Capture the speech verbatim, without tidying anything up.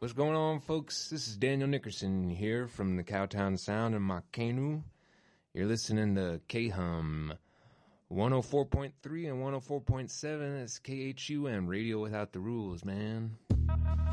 What's going on, folks? This is Daniel Nickerson here from the Cowtown Sound in my canoe. You're listening to K-Hum one oh four point three and one oh four point seven. It's K H U M, Radio Without the Rules, man.